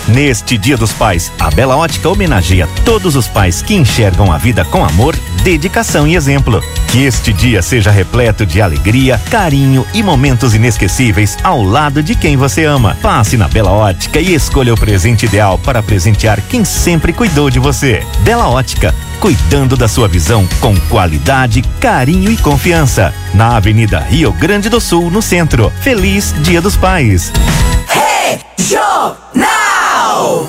Neste Dia dos Pais, a Bela Ótica homenageia todos os pais que enxergam a vida com amor, dedicação e exemplo. Que este dia seja repleto de alegria, carinho e momentos inesquecíveis ao lado de quem você ama. Passe na Bela Ótica e escolha o presente ideal para presentear quem sempre cuidou de você. Bela Ótica, cuidando da sua visão com qualidade, carinho e confiança. Na Avenida Rio Grande do Sul, no centro. Feliz Dia dos Pais. Regional!